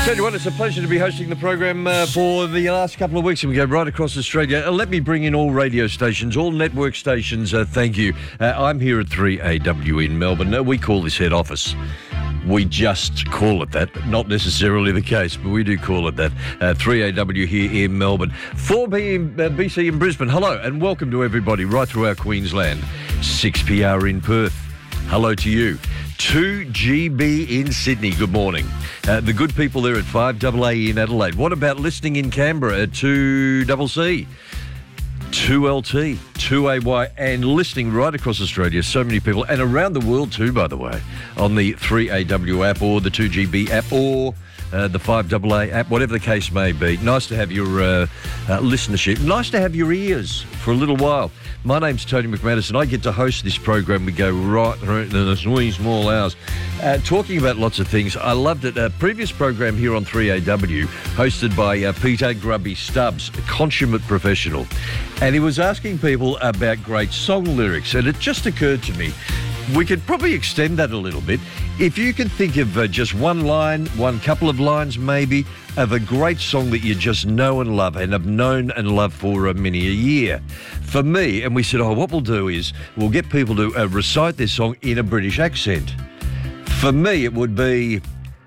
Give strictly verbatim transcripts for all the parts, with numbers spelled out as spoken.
Tell you what, it's a pleasure to be hosting the program uh, for the last couple of weeks, and we go right across Australia. Uh, let me bring in all radio stations, all network stations. Uh, thank you. Uh, I'm here at three A W in Melbourne. Uh, we call this head office. We just call it that. Not necessarily the case, but we do call it that. Uh, three A W here in Melbourne. four B in, uh, B C in Brisbane. Hello, and welcome to everybody right throughout Queensland. six P R in Perth. Hello to you. two G B in Sydney. Good morning. Uh, the good people there at five A A in Adelaide. What about listening in Canberra at two C C? two L T, two A Y, and listening right across Australia. So many people, and around the world too, by the way, on the three A W app or the two G B app or uh, the five A A app, whatever the case may be. Nice to have your uh, uh, listenership. Nice to have your ears for a little while. My name's Tony McManus, and I get to host this program. We go right through the wee small hours, uh, talking about lots of things. I loved it. A previous program here on three A W, hosted by uh, Peter Grubby Stubbs, a consummate professional. And he was asking people about great song lyrics. And it just occurred to me, we could probably extend that a little bit. If you can think of uh, just one line, one couple of lines maybe, of a great song that you just know and love and have known and loved for uh, many a year. For me, and we said, oh, what we'll do is we'll get people to uh, recite this song in a British accent. For me, it would be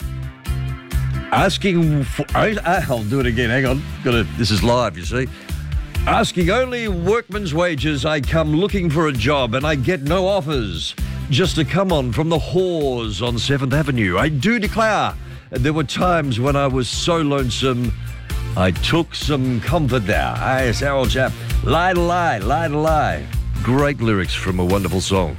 asking for... I'll do it again, hang on. Got to, this is live, you see. Asking only workman's wages, I come looking for a job and I get no offers. Just to come on from the whores on seventh Avenue. I do declare there were times when I was so lonesome, I took some comfort there. Hey, it's our old chap. Lie to lie, lie to lie. Great lyrics from a wonderful song.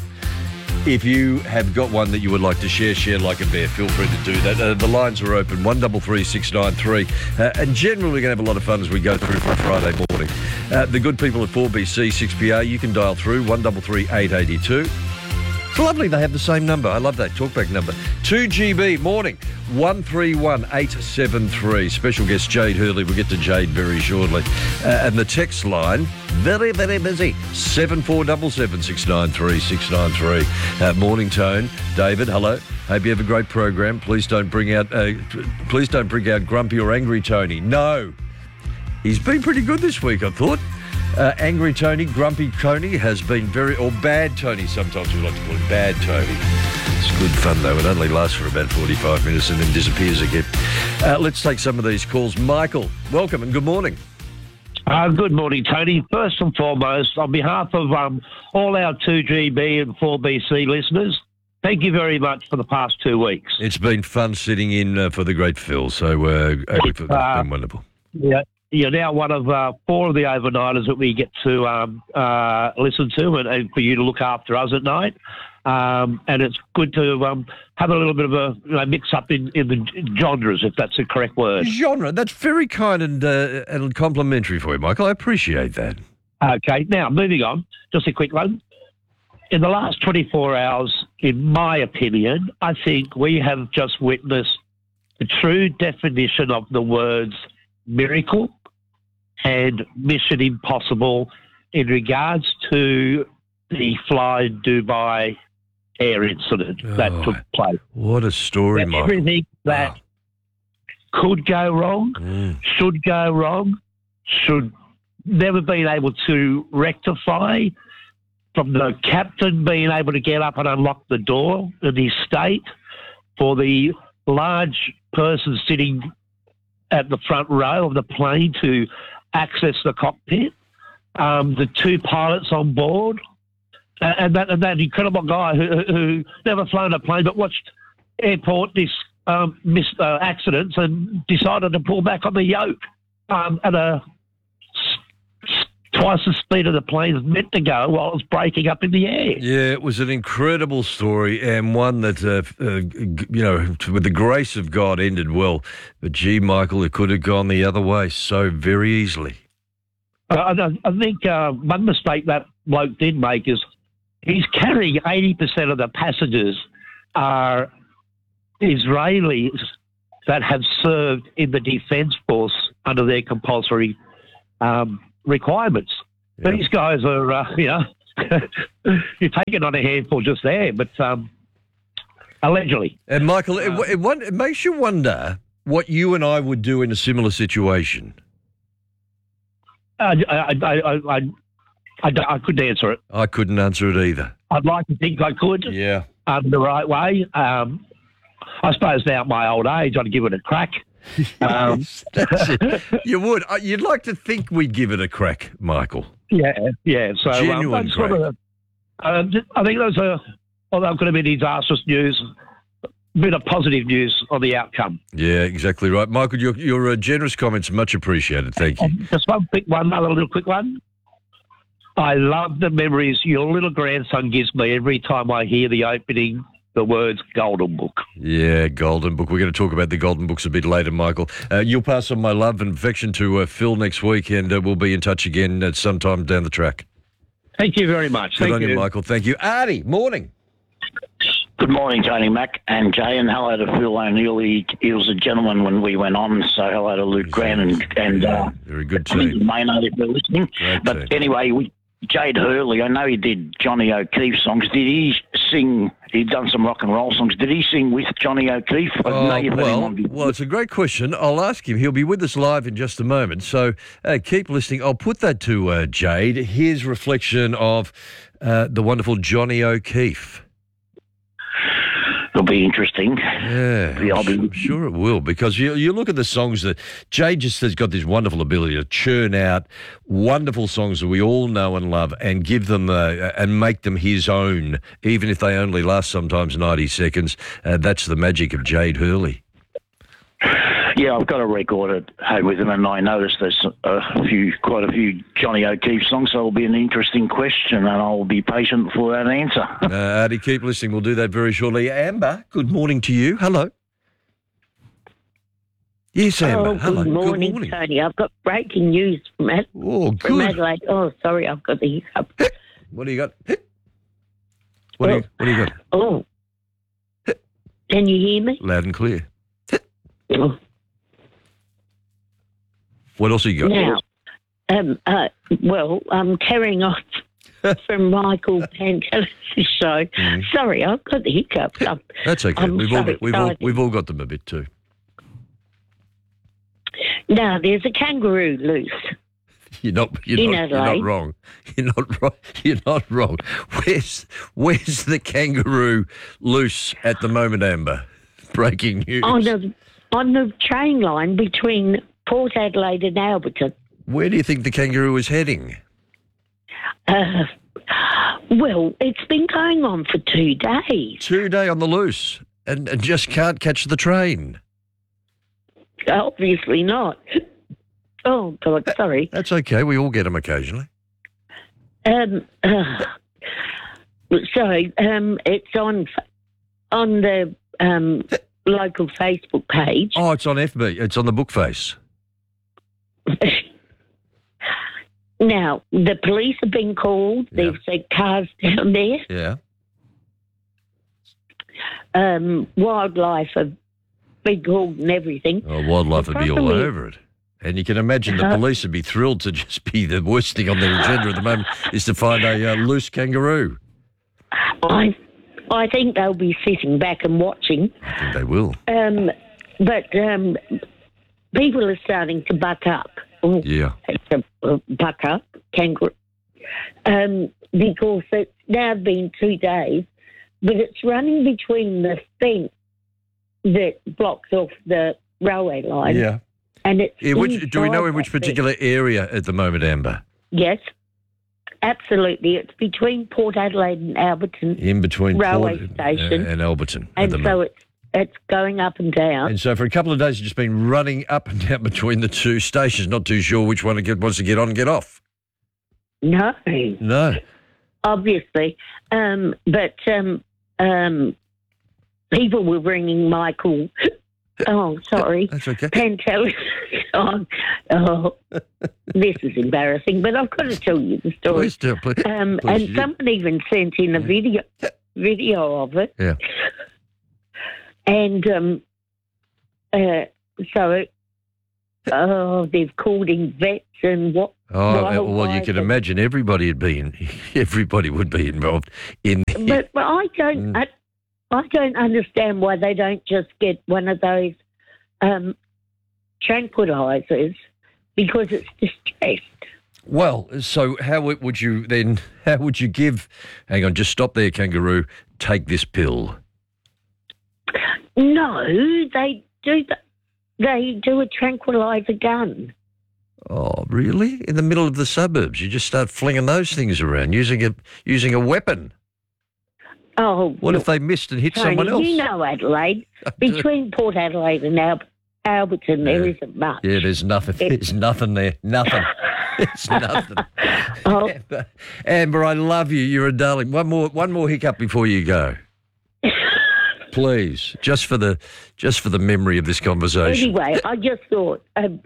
If you have got one that you would like to share, share like a bear, feel free to do that. Uh, the lines are open, one three three six nine three. Uh, and generally we're going to have a lot of fun as we go through for Friday morning. Uh, the good people at four B C, six P R, you can dial through one three three eight eight two. It's lovely they have the same number. I love that talkback number. two G B, morning, one three one eight seven three. Special guest Jade Hurley. We'll get to Jade very shortly. Uh, and the text line, very, very busy, seven four seven seven six nine three six nine three. Uh, morning tone. David, hello. Hope you have a great program. Please don't bring out, uh, please don't bring out grumpy or angry Tony. No. He's been pretty good this week, I thought. Uh, angry Tony, grumpy Tony has been very... Or bad Tony, sometimes we like to call him bad Tony. It's good fun, though. It only lasts for about forty-five minutes and then disappears again. Uh, let's take some of these calls. Michael, welcome and good morning. Uh, good morning, Tony. First and foremost, on behalf of um, all our two G B and four B C listeners, thank you very much for the past two weeks. It's been fun sitting in uh, for the great Phil, so uh, it's been uh, wonderful. Yeah. You're now one of uh, four of the overnighters that we get to um, uh, listen to and, and for you to look after us at night. Um, and it's good to um, have a little bit of a you know, mix-up in, in the genres, if that's the correct word. Genre? That's very kind and, uh, and complimentary for you, Michael. I appreciate that. Okay, now, moving on. Just a quick one. In the last twenty-four hours, in my opinion, I think we have just witnessed the true definition of the words miracle and Mission Impossible in regards to the Fly Dubai air incident oh, that took place. What a story, Michael. Everything that oh. could go wrong, mm. should go wrong, should never been able to rectify, from the captain being able to get up and unlock the door in his state, for the large person sitting at the front row of the plane to access the cockpit, um, the two pilots on board, uh, and, that, and that incredible guy who, who never flown a plane but watched airport this um, missed uh, accidents and decided to pull back on the yoke um, at a twice the speed of the plane is meant to go while it's breaking up in the air. Yeah, it was an incredible story and one that, uh, uh, you know, with the grace of God ended well. But, gee, Michael, it could have gone the other way so very easily. Uh, I, I think uh, one mistake that bloke did make is he's carrying eighty percent of the passengers are Israelis that have served in the Defence Force under their compulsory um requirements. Yep. These guys are, uh, you know, you're taking on a handful just there, but um, allegedly. And Michael, uh, it, it, it makes you wonder what you and I would do in a similar situation? I, I, I, I, I, I, don't- I couldn't answer it. I couldn't answer it either. I'd like to think I could, Yeah. um, the right way. Um, I suppose now at my old age, I'd give it a crack. Um, Yes, that's it. You would. Uh, You'd like to think we'd give it a crack, Michael. yeah, yeah. So um, Genuine that's sort of, uh, I think that's a, although it could have been disastrous news, a bit of positive news on the outcome. Yeah, exactly right. Michael, your, your uh, generous comments, much appreciated. Thank you. Just one quick one, another little quick one. I love the memories your little grandson gives me every time I hear the opening, the words Golden Book. Yeah, Golden Book. We're going to talk about the Golden Books a bit later, Michael. Uh, you'll pass on my love and affection to uh, Phil next week, and uh, we'll be in touch again at some time down the track. Thank you very much. Good Thank on you, you. Michael. Thank you. Artie, morning. Good morning, Tony Mack and Jay, and hello to Phil O'Neill. He, he was a gentleman when we went on, so hello to Luke Grant and, and uh, Very good I think team. Maynard if they're listening. Great but team. anyway, we, Jade Hurley, I know he did Johnny O'Keefe songs. Did he sing, he'd done some rock and roll songs, did he sing with Johnny O'Keefe? I know Oh, you've had him well, on before. well, it's a great question. I'll ask him. He'll be with us live in just a moment. So uh, keep listening. I'll put that to uh, Jade. His reflection of uh, the wonderful Johnny O'Keefe. It'll be interesting. Yeah, Yeah, I'll I'm, be- su- I'm sure it will, because you, you look at the songs that Jade just has got this wonderful ability to churn out wonderful songs that we all know and love and give them uh, and make them his own, even if they only last sometimes ninety seconds. Uh, that's the magic of Jade Hurley. Yeah, I've got a record at home with him, and I noticed there's a few, quite a few Johnny O'Keefe songs, so it'll be an interesting question, and I'll be patient for that answer. Uh, Artie, keep listening. We'll do that very shortly. Amber, good morning to you. Hello. Yes, Amber. Oh, Hello. good morning, Good morning. Tony. I've got breaking news from, Ad- Oh, from good. Adelaide. Oh, sorry, I've got the hiccup. What do you got? What do you, what do you got? Oh, can you hear me? Loud and clear. Oh, What else have you got? now, um, uh, well, I'm carrying off from Michael Pantelis' show. Mm. Sorry, I've got the hiccups. I'm, That's okay. I'm we've so all got, we've all excited. we've all got them a bit too. now, there's a kangaroo loose. You're not you're In not, you're not Adelaide. wrong. You're not wrong. You're not wrong. Where's where's the kangaroo loose at the moment, Amber? Breaking news. On the, on the train line between Port Adelaide and Alberton. Where do you think the kangaroo is heading? Uh, well, it's been going on for two days. Two day on the loose and, and just can't catch the train. Obviously not. Oh, God, sorry. That's okay. We all get them occasionally. Um, uh, so um, it's on on the um, local Facebook page. Oh, it's on F B. It's on the book face. Now, the police have been called. Yeah. They've said cars down there. Yeah. Um, wildlife have been called and everything. Oh, wildlife The would be all problem is- over it. And you can imagine the Uh, police would be thrilled to just be the worst thing on their agenda at the moment is to find a uh, loose kangaroo. I, I think they'll be sitting back and watching. I think they will. Um, but um, people are starting to buck up. Oh, Yeah. to uh, buck up, kangaroo, um, because it's now been two days, but it's running between the fence that blocks off the railway line, Yeah. and it's In which, do we know in inside which that fence. particular area at the moment, Amber? Yes, absolutely. It's between Port Adelaide and Alberton, In between Railway Port station. and Alberton. at and the so moment. it's it's going up and down. And so for a couple of days, it's just been running up and down between the two stations, not too sure which one it get- wants to get on and get off. No, No. obviously, um, but um, um, people were ringing Michael. Oh, sorry. That's okay. Pantelis. Oh, oh, this is embarrassing, but I've got to tell you the story. Please do, please. Um, Please, you and do. someone even sent in a video video of it. Yeah. And um, uh, so, it, oh, they've called in vets and what. Oh, wildlife well, you can and- imagine everybody would be in, everybody would be involved in But, but I don't. Mm. I, I don't understand why they don't just get one of those um, tranquilizers because it's distressed. Well, so how w- would you then, how would you give, hang on, just stop there, kangaroo, take this pill? No, they do the, they do a tranquilizer gun. Oh, really? In the middle of the suburbs, you just start flinging those things around, using a using a weapon. Oh, What look, if they missed and hit Tony, someone else? you know Adelaide. Between Port Adelaide and Al- Alberton, there Yeah. isn't much. Yeah, there's nothing. There's nothing there. Nothing. There's nothing. Oh. Amber, Amber, I love you. You're a darling. One more, one more hiccup before you go, please. Just for the, just for the memory of this conversation. Anyway, I just thought, um,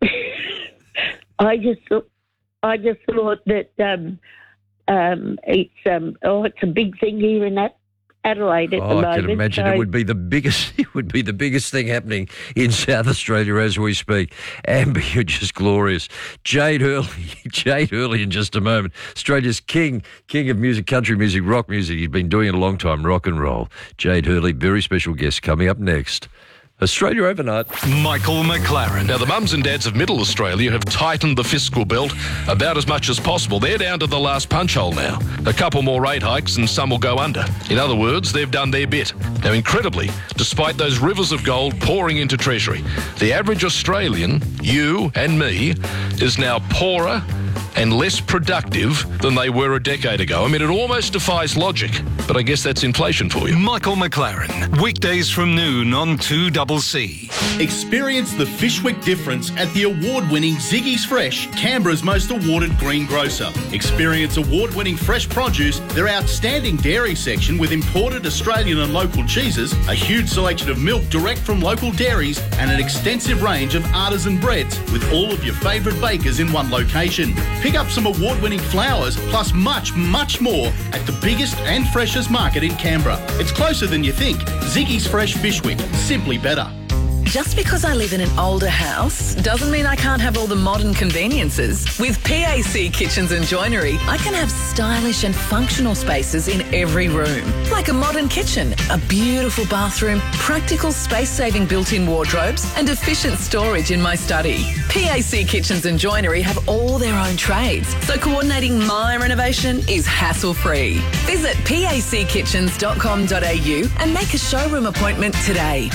I just thought, I just thought that um, um, it's um, oh, it's a big thing here in that Adelaide at the Oh, moment. I can imagine so- it would be the biggest. It would be the biggest thing happening in South Australia as we speak. Amber, you're just glorious. Jade Hurley, Jade Hurley, in just a moment. Australia's king, king of music, country music, rock music. He's been doing it a long time, rock and roll. Jade Hurley, very special guest coming up next. Australia Overnight. Michael McLaren. Now, the mums and dads of Middle Australia have tightened the fiscal belt about as much as possible. They're down to the last punch hole now. A couple more rate hikes and some will go under. In other words, they've done their bit. Now, incredibly, despite those rivers of gold pouring into Treasury, the average Australian, you and me, is now poorer and less productive than they were a decade ago. I mean, it almost defies logic, but I guess that's inflation for you. Michael McLaren. Weekdays from noon on two C C. Experience the Fishwick difference at the award-winning Ziggy's Fresh, Canberra's most awarded greengrocer. Experience award-winning fresh produce, their outstanding dairy section with imported Australian and local cheeses, a huge selection of milk direct from local dairies, and an extensive range of artisan breads with all of your favourite bakers in one location. Pick up some award-winning flowers, plus much, much more at the biggest and freshest market in Canberra. It's closer than you think. Ziggy's Fresh Fishwick. Simply better. Just because I live in an older house doesn't mean I can't have all the modern conveniences. With P A C Kitchens and Joinery, I can have stylish and functional spaces in every room. Like a modern kitchen, a beautiful bathroom, practical space-saving built-in wardrobes and efficient storage in my study. P A C Kitchens and Joinery have all their own trades, so coordinating my renovation is hassle-free. Visit p a c kitchens dot com dot a u and make a showroom appointment today.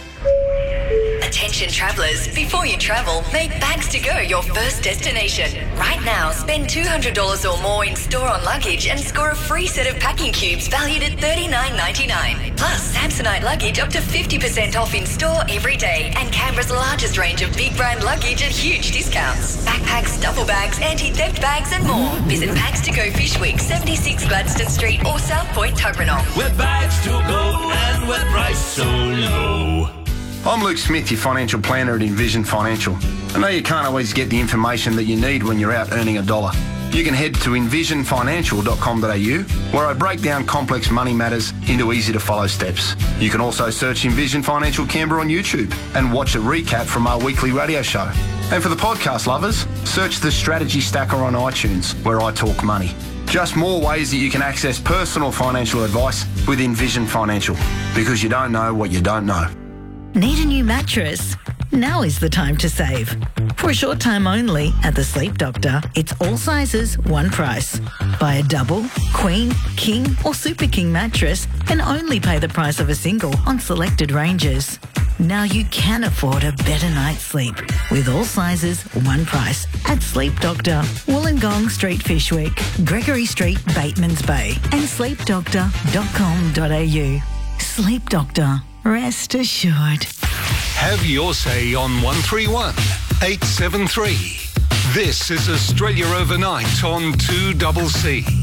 Attention travellers, before you travel, make Bags to Go your first destination. Right now, spend two hundred dollars or more in store-on luggage and score a free set of packing cubes valued at thirty-nine ninety-nine. Plus, Samsonite luggage up to fifty percent off in store every day, and Canberra's largest range of big brand luggage at huge discounts. Backpacks, duffel bags, anti-theft bags and more. Visit Bags to Go Fishwick, seventy-six Gladstone Street or South Point, Tuggeranong. Where bags to go and where price so low. I'm Luke Smith, your financial planner at Envision Financial. I know you can't always get the information that you need when you're out earning a dollar. You can head to envision financial dot com dot a u, where I break down complex money matters into easy-to-follow steps. You can also search Envision Financial Canberra on YouTube and watch a recap from our weekly radio show. And for the podcast lovers, search the Strategy Stacker on iTunes, where I talk money. Just more ways that you can access personal financial advice with Envision Financial, because you don't know what you don't know. Need a new mattress? Now is the time to save. For a short time only at the Sleep Doctor, it's all sizes, one price. Buy a double, queen, king or super king mattress and only pay the price of a single on selected ranges. Now you can afford a better night's sleep with all sizes, one price at Sleep Doctor, Wollongong Street, Fishwick, Gregory Street, Batemans Bay and sleep doctor dot com dot a u. Sleep Doctor. Rest assured. Have your say on one three one, eight seven three. This is Australia Overnight on two C C.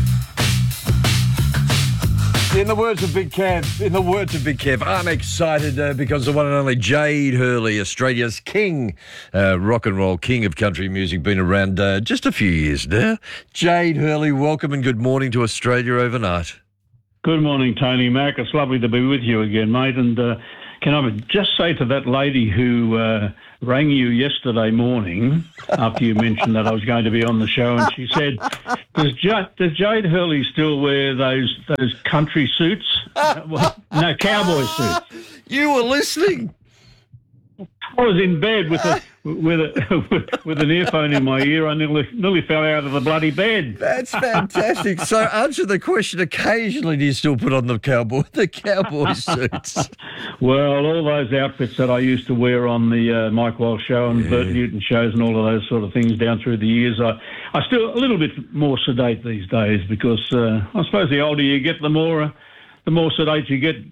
In the words of Big Kev, in the words of Big Kev, I'm excited uh, because the one and only Jade Hurley, Australia's king, uh, rock and roll king of country music, been around uh, just a few years now. Jade Hurley, welcome and good morning to Australia Overnight. Good morning, Tony Mac. It's lovely to be with you again, mate. And uh, can I just say to that lady who uh, rang you yesterday morning after you mentioned that I was going to be on the show, and she said, does, J- does Jade Hurley still wear those those country suits? No, cowboy suits. You were listening. I was in bed with a with a with an earphone in my ear. I nearly nearly fell out of the bloody bed. That's fantastic. So, answer the question. Occasionally, do you still put on the cowboy the cowboy suits? Well, all those outfits that I used to wear on the uh, Mike Walsh show and Yeah. Bert Newton shows and all of those sort of things down through the years, I I still a little bit more sedate these days because uh, I suppose the older you get, the more. Uh, The more sedate you get.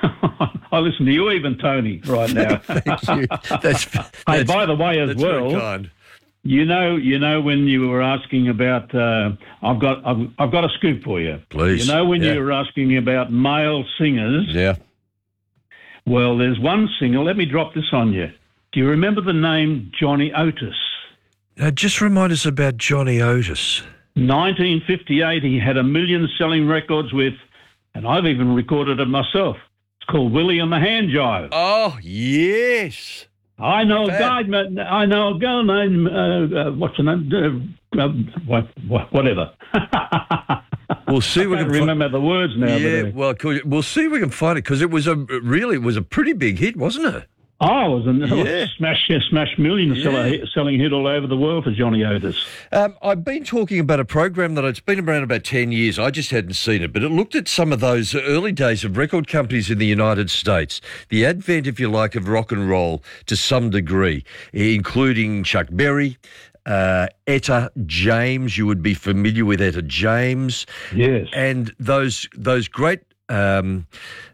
I listen to you even, Tony, right now. Thank you. That's, that's, hey, by the way, as that's very well, kind. you know, you know when you were asking about, uh, I've got, I've, I've got a scoop for you. Please. You know when Yeah. you were asking about male singers. Yeah. Well, there's one singer. Let me drop this on you. Do you remember the name Johnny Otis? Now, just remind us about Johnny Otis. nineteen fifty-eight, he had a million selling records with, and I've even recorded it myself. It's called Willie and the Hand Jive. Oh, yes. I know Bad. a guy, ma- I know a girl named, uh, uh, what's her name? Uh, uh, what, what, whatever. We'll see. I We can't can fi- remember the words now. Yeah, but, uh, well, cool. We'll see if we can find it because it was a really it was a pretty big hit, wasn't it? Oh, it was a Yeah. smash, smash million Yeah. seller, selling hit all over the world for Johnny Otis. Um, I've been talking about a program that it's been around about ten years. I just hadn't seen it, but it looked at some of those early days of record companies in the United States, the advent, if you like, of rock and roll to some degree, including Chuck Berry, uh, Etta James. You would be familiar with Etta James. Yes. And those those great um,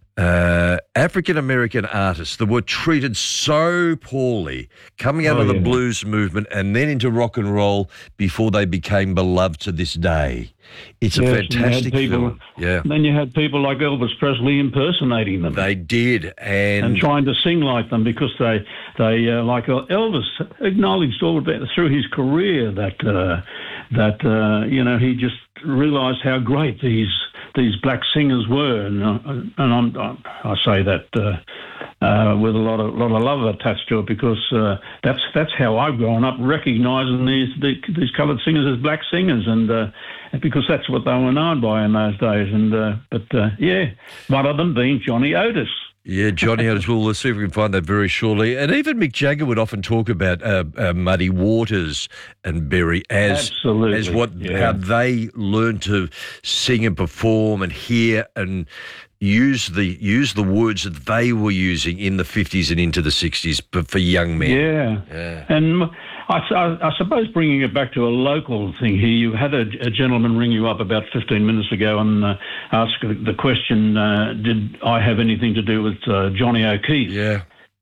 uh, African-American artists that were treated so poorly coming out Oh, of the yeah. blues movement and then into rock and roll before they became beloved to this day. It's a Yes, and you had fantastic people- film. Yeah. Then you had people like Elvis Presley impersonating them. They did. And, and trying to sing like them because they, they uh, like uh, Elvis acknowledged all about through his career that uh, that uh, you know he just realised how great these these black singers were, and uh, and I'm, I say that uh, uh, with a lot of lot of love attached to it because uh, that's that's how I've grown up recognising these these, these coloured singers as black singers, and uh, because that's what they were known by in those days. And uh, but uh, yeah, one of them being Johnny Otis. Yeah, Johnny Otis. Well, let's see if we can find that very shortly. And even Mick Jagger would often talk about uh, uh, Muddy Waters and Berry as Absolutely, as what yeah. how they learned to sing and perform and hear and use the use the words that they were using in the fifties and into the sixties, but for young men. Yeah, Yeah. and I, I, I suppose bringing it back to a local thing here, you had a, a gentleman ring you up about fifteen minutes ago and uh, ask the question, uh, did I have anything to do with uh, Johnny O'Keefe? Yeah.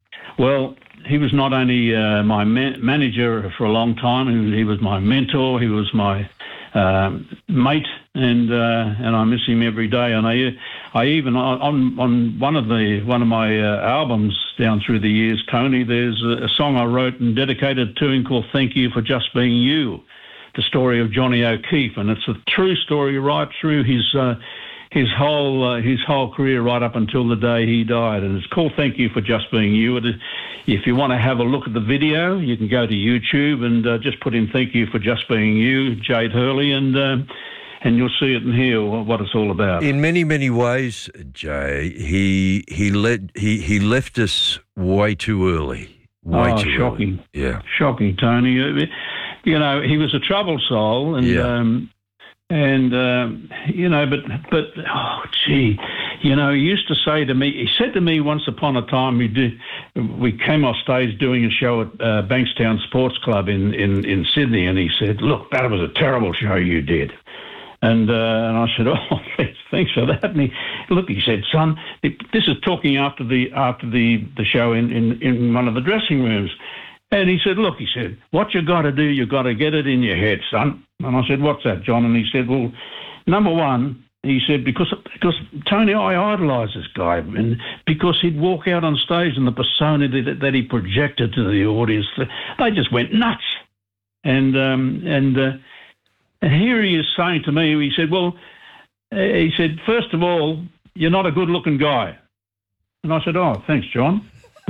Well, he was not only uh, my ma- manager for a long time, he, he was my mentor, he was my um, mate, and uh, and I miss him every day. And I, I even on on one of the one of my uh, albums down through the years, Tony, there's a, a song I wrote and dedicated to him called "Thank You for Just Being You," the story of Johnny O'Keefe, and it's a true story right through his. Uh, His whole uh, his whole career right up until the day he died, and it's called "Thank You for Just Being You." It is, if you want to have a look at the video, you can go to YouTube and uh, just put in "Thank You for Just Being You," Jade Hurley, and uh, and you'll see it and hear what it's all about. In many, many ways, Jay, he he let he he left us way too early. Way oh, too shocking! early. Yeah, shocking, Tony. You know, he was a troubled soul, and. Yeah. Um, And, um, you know, but, but oh, gee, you know, he used to say to me, he said to me once upon a time, we did, we came off stage doing a show at uh, Bankstown Sports Club in, in, in Sydney, and he said, look, that was a terrible show you did. And, uh, and I said, oh, thanks, thanks for that. And he, look, he said, son, it, this is talking after the, after the, the show in, in, in one of the dressing rooms. And he said, look, he said, what you got to do, you got to get it in your head, son. And I said, what's that, John? And he said, well, number one, he said, because, because Tony, I idolise this guy. And because he'd walk out on stage and the persona that, that he projected to the audience, they just went nuts. And, um, and, uh, and here he is saying to me, he said, well, uh, he said, first of all, you're not a good-looking guy. And I said, oh, thanks, John.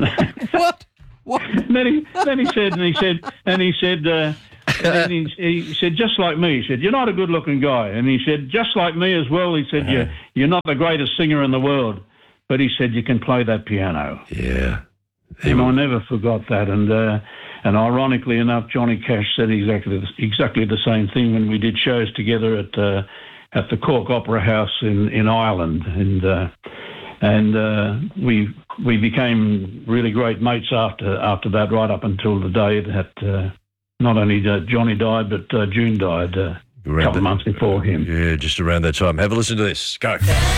What? What? then he then he said and he said and he said uh, and he, he said just like me. He said you're not a good-looking guy, and he said just like me as well. He said you're you're not the greatest singer in the world, but he said you can play that piano. Yeah. and I never forgot that. And uh, and ironically enough, Johnny Cash said exactly the, exactly the same thing when we did shows together at uh, at the Cork Opera House in, in Ireland, and uh, and uh, we we became really great mates after after that, right up until the day that uh, not only uh, Johnny died, but uh, June died uh, a couple of months before him. Yeah, just around that time. Have a listen to this. Go.